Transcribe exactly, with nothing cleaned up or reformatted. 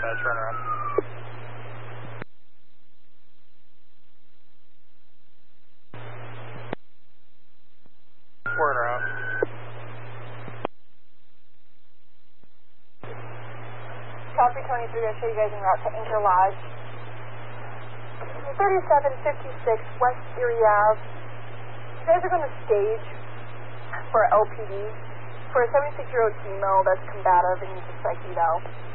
turnaround. We're in route. Copy twenty-three, I'll show you guys en route to Anchor Lodge. thirty-seven fifty-six West Erie Ave. You guys are going to stage for L P D for a seventy-six-year-old female that's combative and needs a psych eval.